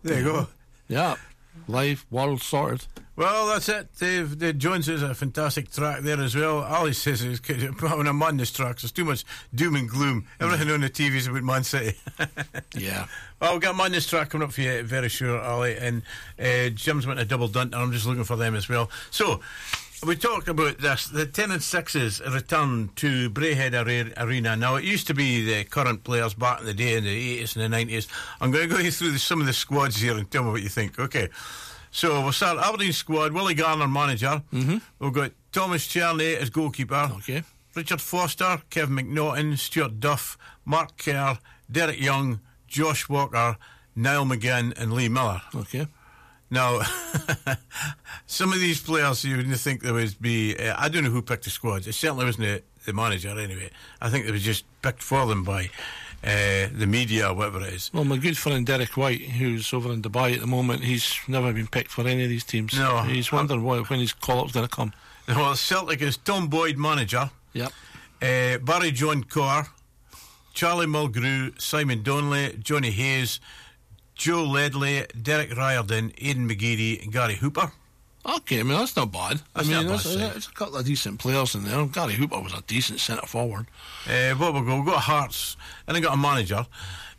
There you go. Yeah. Live, world sorted. Well, that's it. The Jones is a fantastic track there as well. Ali says when I'm on this track, there's too much doom and gloom. Everything on the TV is about Man City. Yeah. Well, we've got Man this track coming up for you, very sure, Ali. And Jim's went a double dunt, and I'm just looking for them as well. So, we talked about this. The 10 and 6s return to Braehead Arena. Now, it used to be the current players back in the day, in the 80s and the 90s. I'm going to go you through some of the squads here and tell me what you think. Okay. So we'll start Aberdeen squad. Willie Garner, manager. Mm-hmm. We've got Thomas Cherney as goalkeeper. Okay. Richard Foster, Kevin McNaughton, Stuart Duff, Mark Kerr, Derek Young, Josh Walker, Niall McGinn and Lee Miller. Okay. Now, some of these players you wouldn't think there would be... I don't know who picked the squads. It certainly wasn't the manager anyway. I think it was just picked for them by... the media or whatever it is. Well, my good friend Derek White, who's over in Dubai at the moment, he's never been picked for any of these teams. No. He's wondering when his call-up's going to come. Well, Celtic is Tom Boyd, manager. Yep. Barry John Corr, Charlie Mulgrew, Simon Donnelly, Johnny Hayes, Joe Ledley, Derek Riordan, Aidan McGeady and Gary Hooper. Okay, I mean, that's not bad. That's not bad. There's a couple of decent players in there. Gary Hooper was a decent centre-forward. Well, we've got Hearts, and I got a manager.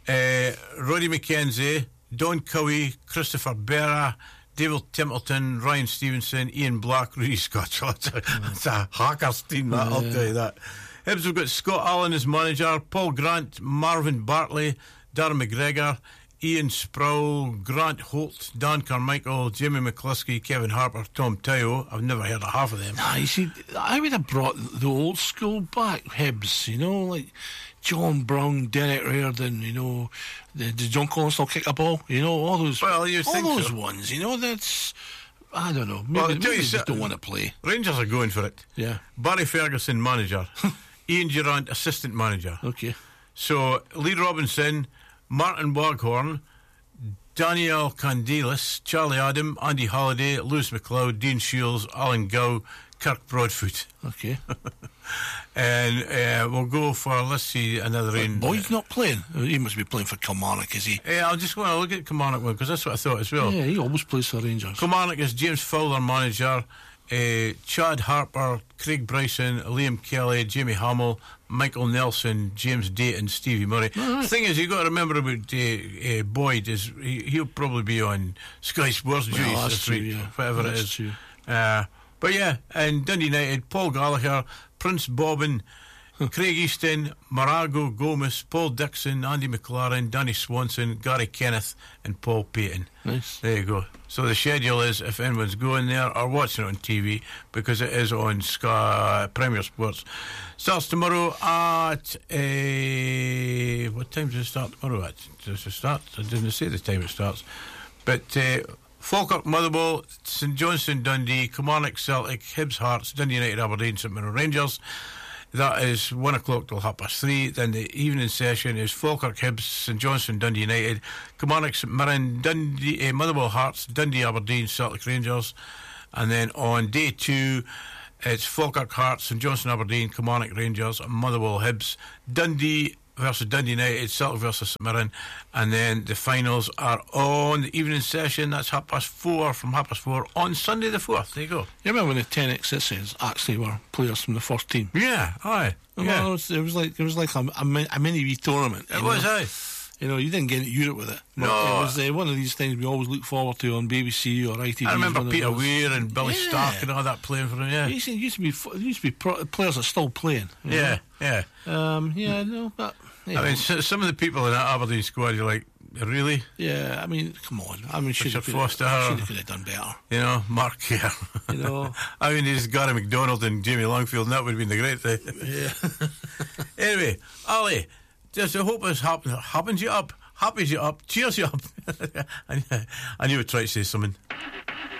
Roddy McKenzie, Don Cowie, Christopher Berra, David Templeton, Ryan Stevenson, Ian Black, Rudy Scott. That's a hacker's team, that, I'll tell you that. Hibs, we've got Scott Allen as manager, Paul Grant, Marvin Bartley, Darren McGregor, Ian Sproul, Grant Holt, Dan Carmichael, Jimmy McCluskey, Kevin Harper, Tom Tayo. I've never heard of half of them. Nah, you see, I would have brought the old school back, Hibs, you know, like John Brown, Derek Riordan, you know, did John Collins still kick a ball? You know, all those, well, you think those so. ones, you know, that's, I don't know, Well, maybe they just don't want to play. Rangers are going for it. Yeah. Barry Ferguson, manager. Ian Durant, assistant manager. Okay. So, Lee Robinson, Martin Waghorn, Daniel Candelas, Charlie Adam, Andy Halliday, Lewis McLeod, Dean Shields, Alan Gow, Kirk Broadfoot. Okay. And we'll go for, let's see, another in. Boyd's not playing. He must be playing for Kilmarnock, is he? I just want to look at Kilmarnock one, because that's what I thought as well. Yeah, he always plays for Rangers. Kilmarnock is James Fowler, manager. Chad Harper, Craig Bryson, Liam Kelly, Jamie Hamill, Michael Nelson, James Dayton, Stevie Murray. Right. The thing is, you've got to remember about Boyd is he'll probably be on Sky Sports duties this week, whatever that's it is. True. But yeah, and Dundee United, Paul Gallagher, Prince Bobbin, Craig Easton, Marago Gomez, Paul Dixon, Andy McLaren, Danny Swanson, Gary Kenneth and Paul Payton. Nice. There you go. So the schedule is, if anyone's going there or watching it on TV, because it is on Sky Premier Sports, starts tomorrow at what time does it start tomorrow at? Does it start? I didn't say the time it starts. But Falkirk, Motherwell, St Johnstone, Dundee, Kilmarnock, Celtic, Hibs, Hearts, Dundee United, Aberdeen, St Mirren Rangers. That is 1 o'clock till 3:30. Then the evening session is Falkirk, Hibs, St Johnstone, Dundee United, Kilmarnock, St Mirren, Dundee, Motherwell, Hearts, Dundee, Aberdeen, Celtic, Rangers. And then on day 2, it's Falkirk, Hearts, St Johnstone, Aberdeen, Kilmarnock, Rangers, Motherwell, Hibs, Dundee versus Dundee United, Celtic versus St Mirren. And then the finals are on the evening session. That's 4:30, from 4:30 on Sunday the 4th. There you go. You remember when the 10XSs actually were players from the first team? Yeah, aye. Yeah. Well, it was like a mini wee tournament. It was, aye. You know, you didn't get into Europe with it. No. It was one of these things we always look forward to on BBC or ITV. I remember Peter Weir and Billy Stark and all that playing for him, yeah. It used to be players that are still playing. Yeah, yeah. No, but... I mean, some of the people in that Aberdeen squad, you're like, really? Yeah, I mean, come on. I mean, should Richard have Foster, could have done better. You know, Mark Kerr. You know. I mean, there's Gary McDonald and Jamie Longfield, and that would have been the great thing. Yeah. Anyway, Ali, just I hope this happens you up, cheers you up. I knew I'd try to say something.